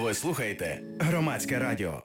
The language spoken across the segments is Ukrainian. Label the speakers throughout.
Speaker 1: Ви слухаєте Громадське радіо.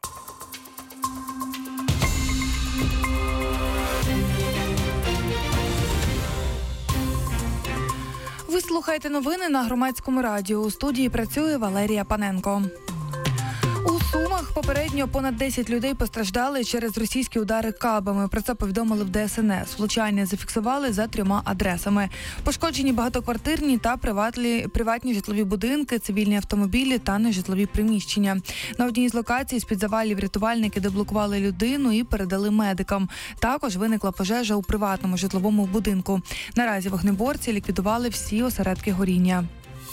Speaker 2: Ви слухаєте новини на Громадському радіо. У студії працює Валерія Паненко. У Сумах попередньо понад 10 людей постраждали через російські удари кабами. Про це повідомили в ДСНС. Влучання зафіксували за 3 адресами. Пошкоджені багатоквартирні та приватні житлові будинки, цивільні автомобілі та нежитлові приміщення. На одній з локацій з-під завалів рятувальники деблокували людину і передали медикам. Також виникла пожежа у приватному житловому будинку. Наразі вогнеборці ліквідували всі осередки горіння.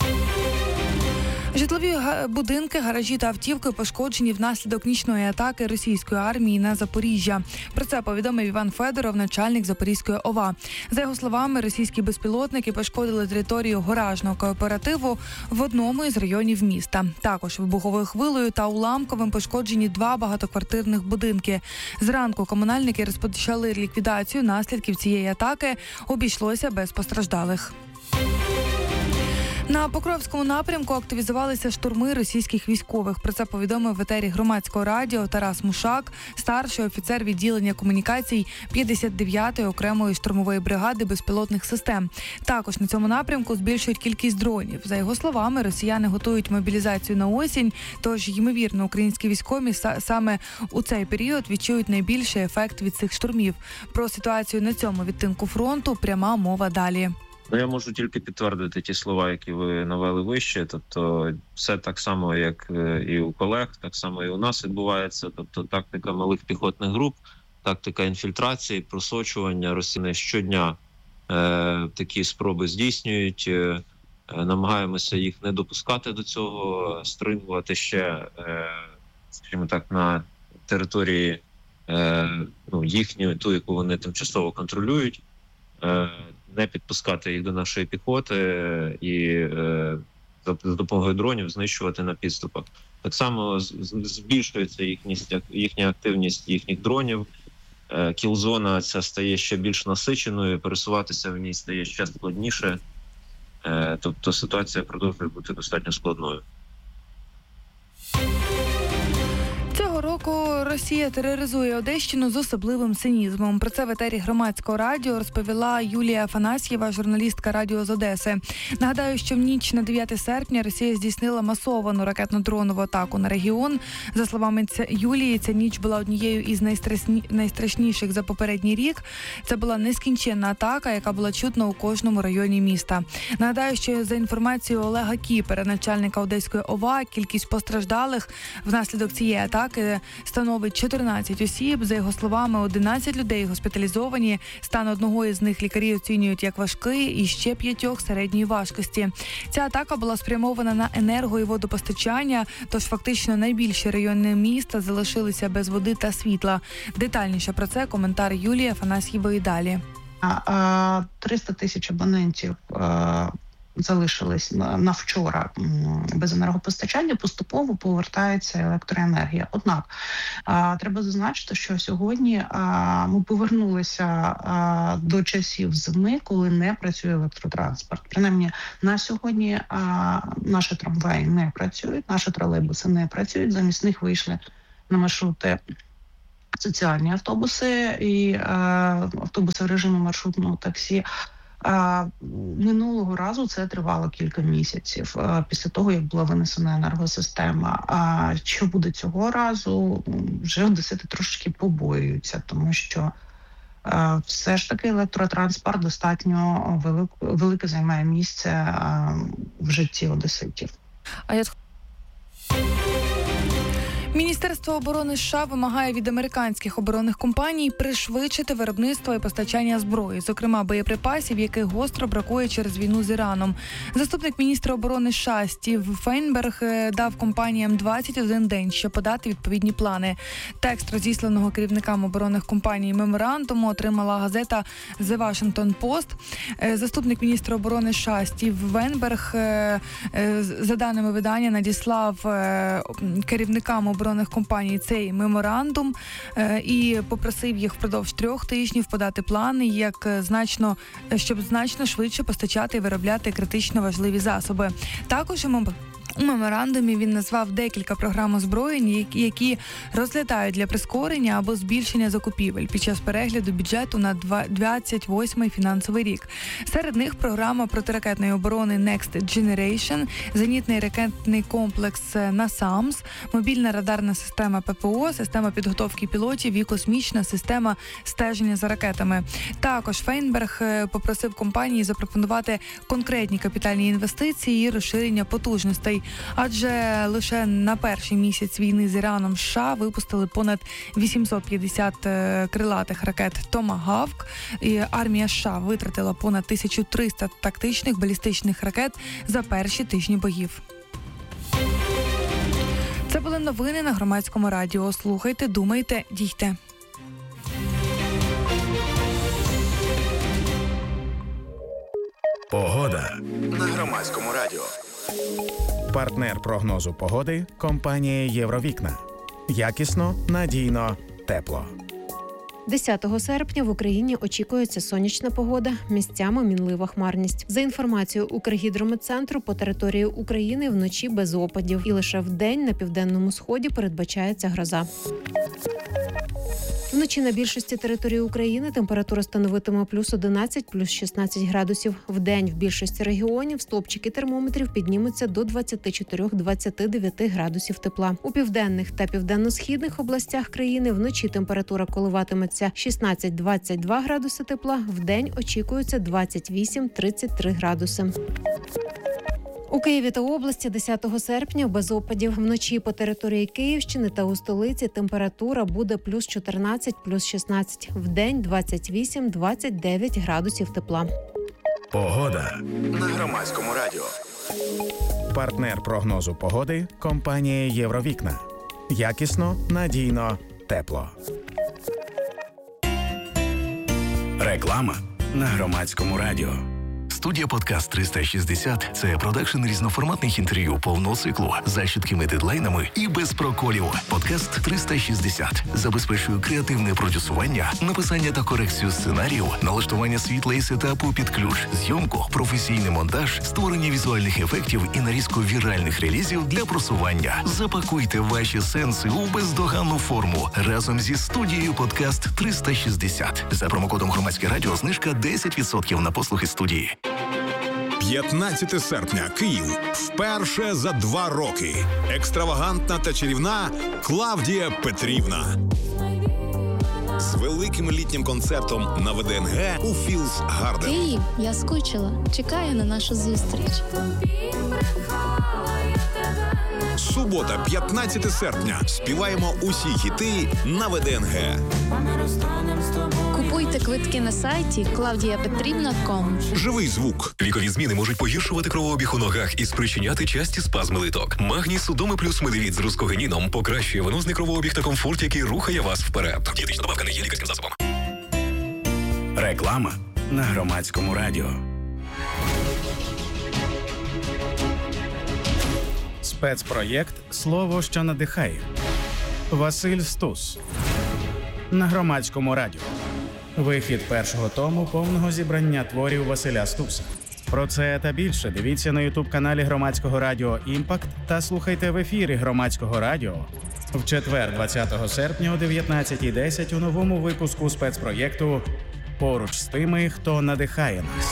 Speaker 2: Житлові будинки, гаражі та автівки пошкоджені внаслідок нічної атаки російської армії на Запоріжжя. Про це повідомив Іван Федоров, начальник Запорізької ОВА. За його словами, російські безпілотники пошкодили територію гаражного кооперативу в одному із районів міста. Також вибуховою хвилею та уламковим пошкоджені 2 багатоквартирних будинки. Зранку комунальники розпочали ліквідацію наслідків цієї атаки. Обійшлося без постраждалих. На Покровському напрямку активізувалися штурми російських військових. Про це повідомив в етері Громадського радіо Тарас Мушак, старший офіцер відділення комунікацій 59-ї окремої штурмової бригади безпілотних систем. Також на цьому напрямку збільшують кількість дронів. За його словами, росіяни готують мобілізацію на осінь, тож, ймовірно, українські військові саме у цей період відчують найбільший ефект від цих штурмів. Про ситуацію на цьому відтинку фронту пряма мова далі.
Speaker 3: Я можу тільки підтвердити ті слова, які ви навели вище. Тобто все так само, як і у колег, так само і у нас відбувається. Тобто тактика малих піхотних груп, тактика інфільтрації, просочування. Росіяни щодня такі спроби здійснюють. Намагаємося їх не допускати до цього, стримувати ще, скажімо так, на території їхньої, ту, яку вони тимчасово контролюють. Не підпускати їх до нашої піхоти і за допомогою дронів знищувати на підступах. Так само збільшується їхня активність їхніх дронів. Кілзона ця стає ще більш насиченою, пересуватися в ній стає ще складніше. Тобто ситуація продовжує бути достатньо складною.
Speaker 2: Цього року Росія тероризує Одещину з особливим цинізмом. Про це в етері Громадського радіо розповіла Юлія Афанасьєва, журналістка радіо з Одеси. Нагадаю, що в ніч на 9 серпня Росія здійснила масовану ракетно-дронову атаку на регіон. За словами Юлії, ця ніч була однією із найстрашніших за попередній рік. Це була нескінченна атака, яка була чутна у кожному районі міста. Нагадаю, що за інформацією Олега Кіпера, начальника Одеської ОВА, кількість постраждалих внаслідок цієї атаки становить 14 осіб. За його словами, 11 людей госпіталізовані. Стан одного із них лікарі оцінюють як важкий і ще 5 середньої важкості. Ця атака була спрямована на енерго- і водопостачання, тож фактично найбільші райони міста залишилися без води та світла. Детальніше про це коментар Юлії Афанасьєвої далі.
Speaker 4: 300 тисяч абонентів залишились на вчора без енергопостачання, поступово повертається електроенергія. Однак, треба зазначити, що сьогодні ми повернулися до часів зими, коли не працює електротранспорт. Принаймні, на сьогодні наші трамваї не працюють, наші тролейбуси не працюють, замість них вийшли на маршрути соціальні автобуси і автобуси в режимі маршрутного таксі. Минулого разу це тривало кілька місяців після того, як була винесена енергосистема. А що буде цього разу, вже одесити трошки побоюються, тому що все ж таки електротранспорт достатньо велике займає місце в житті одеситів.
Speaker 2: Міністерство оборони США вимагає від американських оборонних компаній пришвидшити виробництво і постачання зброї, зокрема боєприпасів, яких гостро бракує через війну з Іраном. Заступник міністра оборони США Стів Фейнберг дав компаніям 21 день, щоб подати відповідні плани. Текст розісланого керівникам оборонних компаній меморандуму отримала газета The Washington Post. Заступник міністра оборони США Стів Фейнберг, за даними видання, надіслав керівникам оборонних компаній цей меморандум і попросив їх впродовж 3 тижнів подати плани, щоб значно швидше постачати і виробляти критично важливі засоби. Також У меморандумі він назвав декілька програм озброєнь, які розглядають для прискорення або збільшення закупівель під час перегляду бюджету на 28-й фінансовий рік. Серед них програма протиракетної оборони Next Generation, зенітний ракетний комплекс NASAMS, мобільна радарна система ППО, система підготовки пілотів і космічна система стеження за ракетами. Також Фейнберг попросив компанії запропонувати конкретні капітальні інвестиції і розширення потужностей, адже лише на перший місяць війни з Іраном США випустили понад 850 крилатих ракет «Томагавк». І армія США витратила понад 1300 тактичних балістичних ракет за перші тижні боїв. Це були новини на Громадському радіо. Слухайте, думайте, дійте.
Speaker 1: Погода на Громадському радіо. Партнер прогнозу погоди – компанія «Євровікна». Якісно, надійно, тепло.
Speaker 5: 10 серпня в Україні очікується сонячна погода, місцями мінлива хмарність. За інформацією Укргідрометцентру, по території України вночі без опадів. І лише вдень на південному сході передбачається гроза. Вночі на більшості території України температура становитиме плюс 11, плюс 16 градусів. Вдень в більшості регіонів стовпчики термометрів піднімуться до 24-29 градусів тепла. У південних та південно-східних областях країни вночі температура коливатиметься 16-22 градуси тепла, вдень очікується 28-33 градуси. У Києві та області 10 серпня без опадів. Вночі по території Київщини та у столиці температура буде плюс 14, плюс 16. Вдень 28-29 градусів тепла.
Speaker 1: Погода на Громадському радіо. Партнер прогнозу погоди – компанія «Євровікна». Якісно, надійно, тепло. Реклама на Громадському радіо.
Speaker 6: Студія «Подкаст 360» – це продакшн різноформатних інтерв'ю повного циклу за чіткими дедлайнами і без проколів. «Подкаст 360» забезпечує креативне продюсування, написання та корекцію сценарію, налаштування світла і сетапу під ключ, зйомку, професійний монтаж, створення візуальних ефектів і нарізку віральних релізів для просування. Запакуйте ваші сенси у бездоганну форму разом зі студією «Подкаст 360». За промокодом «Громадське радіо» знижка 10% на послуги студії.
Speaker 7: 15 серпня. Київ. Вперше за 2 роки. Екстравагантна та чарівна Клавдія Петрівна. З великим літнім концертом на ВДНГ у Філдс Гарден.
Speaker 8: Київ, я скучила. Чекаю на нашу зустріч.
Speaker 7: Субота, 15 серпня. Співаємо усі хіти на ВДНГ.
Speaker 8: Купуйте квитки на сайті claudiapetrivna.com.
Speaker 7: Живий звук.
Speaker 9: Вікові зміни можуть погіршувати кровообіг у ногах і спричиняти часті спазми литок. Магній Судоми плюс Медивіт з рускогеніном покращує венозний кровообіг та комфорт, який рухає вас вперед. Дієтична добавка не є лікарським засобом.
Speaker 1: Реклама на Громадському радіо. Спецпроєкт «Слово, що надихає». Василь Стус. На Громадському радіо. Вихід першого тому повного зібрання творів Василя Стуса. Про це та більше дивіться на ютуб-каналі Громадського радіо «Імпакт» та слухайте в ефірі Громадського радіо в четвер, 20 серпня о 19:10 у новому випуску спецпроєкту «Поруч з тими, хто надихає нас».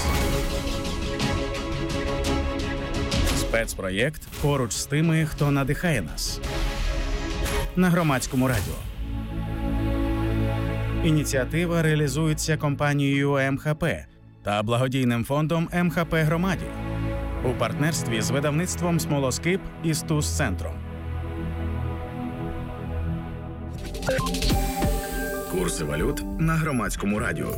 Speaker 1: Спецпроєкт «Поруч з тими, хто надихає нас» на Громадському радіо. Ініціатива реалізується компанією МХП та благодійним фондом МХП Громаді у партнерстві з видавництвом «Смолоскип» і Стус-центром. Курси валют на Громадському радіо.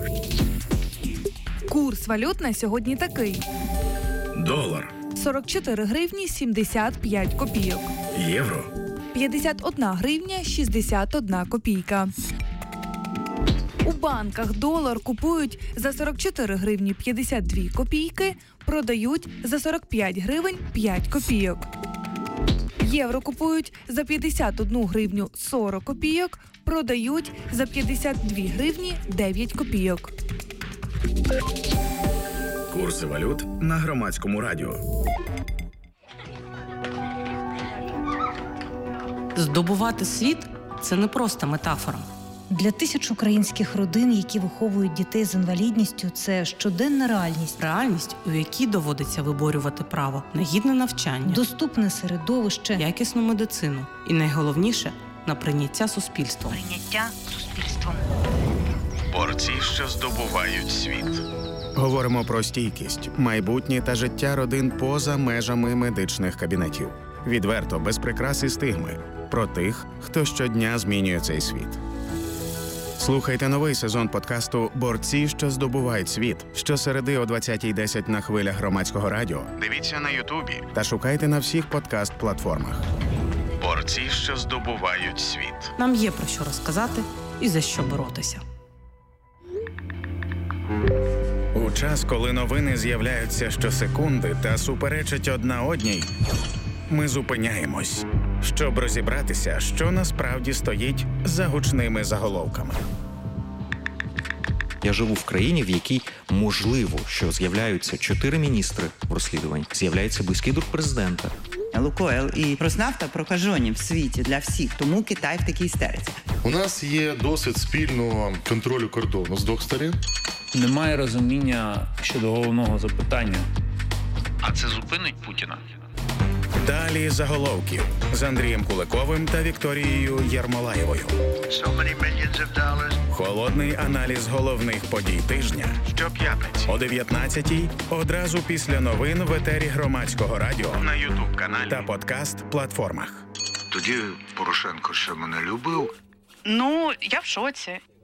Speaker 2: Курс валют на сьогодні такий.
Speaker 1: Долар.
Speaker 2: 44 гривні 75 копійок.
Speaker 1: Євро.
Speaker 2: 51 гривня 61 копійка. У банках долар купують за 44 гривні 52 копійки, продають за 45 гривень 5 копійок. Євро купують за 51 гривню 40 копійок, продають за 52 гривні 9 копійок.
Speaker 1: Курси валют на Громадському радіо.
Speaker 10: Здобувати світ – це не просто метафора.
Speaker 11: Для тисяч українських родин, які виховують дітей з інвалідністю, це щоденна реальність.
Speaker 10: Реальність, у якій доводиться виборювати право на гідне навчання,
Speaker 11: доступне середовище,
Speaker 10: якісну медицину і, найголовніше, на прийняття суспільством.
Speaker 1: Борці, що здобувають світ. Говоримо про стійкість, майбутнє та життя родин поза межами медичних кабінетів. Відверто, без прикрас і стигми. Про тих, хто щодня змінює цей світ. Слухайте новий сезон подкасту «Борці, що здобувають світ» щосереди о 20:10 на хвилях Громадського радіо. Дивіться на Ютубі та шукайте на всіх подкаст-платформах. Борці, що здобувають світ.
Speaker 10: Нам є про що розказати і за що боротися.
Speaker 1: У час, коли новини з'являються щосекунди та суперечать одна одній, ми зупиняємось, щоб розібратися, що насправді стоїть за гучними заголовками.
Speaker 12: Я живу в країні, в якій можливо, що з'являються 4 міністри в розслідуванні, з'являється близький друг президента.
Speaker 13: Лукойл і Роснафта прокажені в світі для всіх, тому Китай в такій істериці.
Speaker 14: У нас є досвід спільного контролю кордону з двох сторін.
Speaker 15: Немає розуміння щодо головного запитання.
Speaker 16: А це зупинить Путіна?
Speaker 1: Далі заголовків з Андрієм Куликовим та Вікторією Єрмолаєвою. Холодний аналіз головних подій тижня щоп'ятниці о 19:00 одразу після новин в етері Громадського радіо на YouTube-каналі та подкаст-платформах.
Speaker 17: Тоді Порошенко ще мене любив.
Speaker 18: Ну, я в шоці.